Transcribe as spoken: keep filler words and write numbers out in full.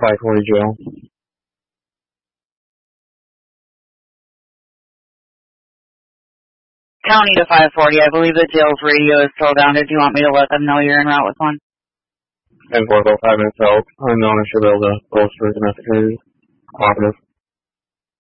five forty jail. County to five forty. I believe the jail's radio is still down. Did you want me to let them know you're en route with one? And four oh five minutes out. Unknown, I should be able to post for domestic charges. Cooperative.